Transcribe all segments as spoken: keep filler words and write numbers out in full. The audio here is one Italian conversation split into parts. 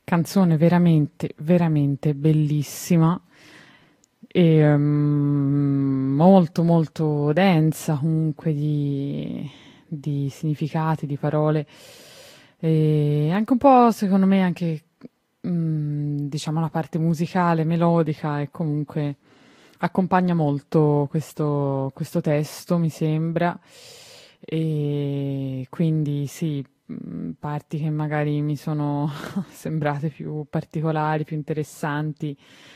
Canzone veramente, veramente bellissima e mm, molto, molto densa comunque di, di significati, di parole e anche un po', secondo me, anche mm, diciamo la parte musicale, melodica e comunque accompagna molto questo, questo testo, mi sembra. E quindi sì, mh, parti che magari mi sono sembrate più particolari, più interessanti,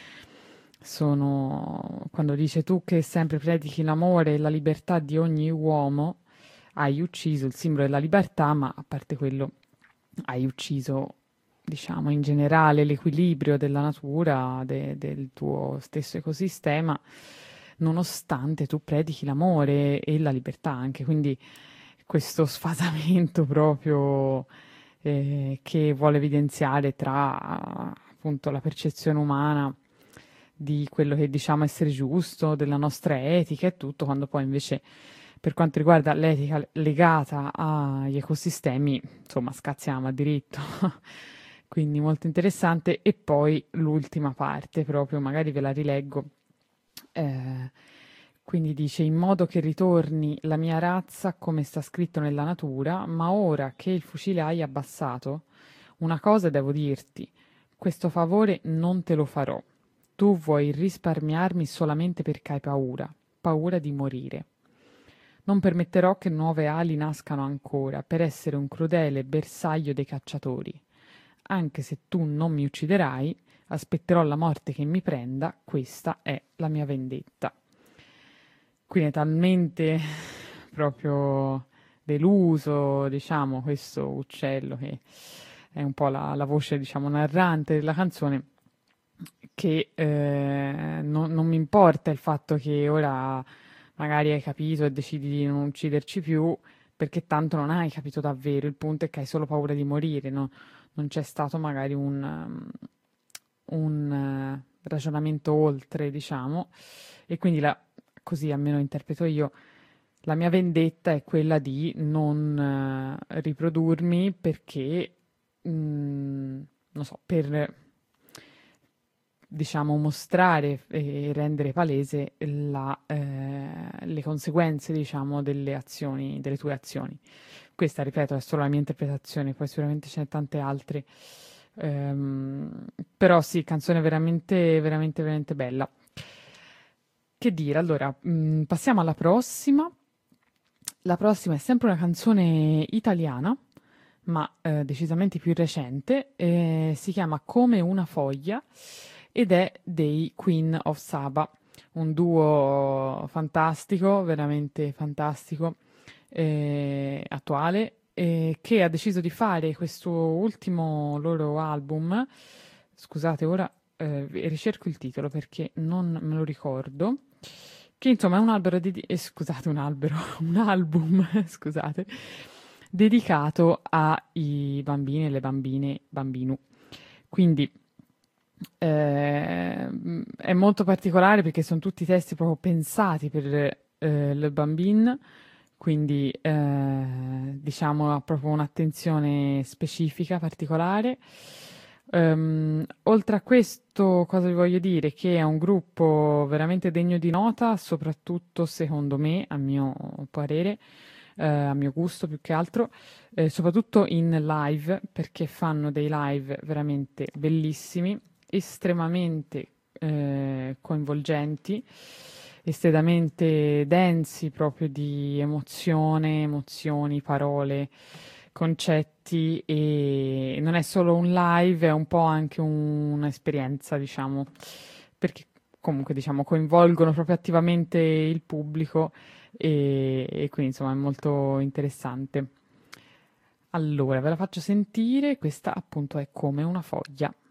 sono quando dice tu che sempre predichi l'amore e la libertà di ogni uomo, hai ucciso il simbolo della libertà, ma a parte quello hai ucciso, diciamo, in generale l'equilibrio della natura, de- del tuo stesso ecosistema, nonostante tu predichi l'amore e la libertà anche. Quindi questo sfasamento proprio eh, che vuole evidenziare tra appunto la percezione umana di quello che diciamo essere giusto, della nostra etica e tutto, quando poi invece per quanto riguarda l'etica legata agli ecosistemi, insomma, scazziamo a diritto. Quindi molto interessante. E poi l'ultima parte, proprio, magari ve la rileggo. Eh, quindi dice: in modo che ritorni la mia razza come sta scritto nella natura, ma ora che il fucile hai abbassato, una cosa devo dirti: questo favore non te lo farò. Tu vuoi risparmiarmi solamente perché hai paura, paura di morire. Non permetterò che nuove ali nascano ancora per essere un crudele bersaglio dei cacciatori. Anche se tu non mi ucciderai, aspetterò la morte che mi prenda, questa è la mia vendetta. Quindi è talmente proprio deluso, diciamo, questo uccello che è un po' la, la voce, diciamo, narrante della canzone, che eh, non, non mi importa il fatto che ora magari hai capito e decidi di non ucciderci più, perché tanto non hai capito davvero, il punto è che hai solo paura di morire, no? Non c'è stato magari un, um, un eh, ragionamento oltre, diciamo, e quindi la, così almeno interpreto io, la mia vendetta è quella di non eh, riprodurmi perché, mm, non so, per diciamo, mostrare e rendere palese la, eh, le conseguenze, diciamo, delle azioni, delle tue azioni. Questa, ripeto, è solo la mia interpretazione, poi sicuramente ce ne tante altre. Ehm, però sì, canzone veramente, veramente, veramente bella. Che dire, allora, mh, passiamo alla prossima. La prossima è sempre una canzone italiana, ma eh, decisamente più recente. Eh, si chiama Come una foglia ed è dei Queen of Saba, un duo fantastico, veramente fantastico, eh, attuale, eh, che ha deciso di fare questo ultimo loro album. Scusate, ora eh, ricerco il titolo perché non me lo ricordo. Che insomma è un albero dedi- eh, scusate, un albero, un album, scusate, dedicato ai bambini e le bambine, bambinu. Quindi eh, è molto particolare perché sono tutti testi proprio pensati per eh, le bambine, quindi eh, diciamo ha proprio un'attenzione specifica, particolare. Ehm, oltre a questo, cosa vi voglio dire? Che è un gruppo veramente degno di nota, soprattutto secondo me, a mio parere, eh, a mio gusto più che altro, eh, soprattutto in live, perché fanno dei live veramente bellissimi, estremamente eh, coinvolgenti, estremamente densi proprio di emozione, emozioni, parole, concetti e non è solo un live, è un po' anche un- un'esperienza, diciamo, perché comunque diciamo coinvolgono proprio attivamente il pubblico e, e quindi insomma è molto interessante. Allora, ve la faccio sentire, questa appunto è Come una foglia.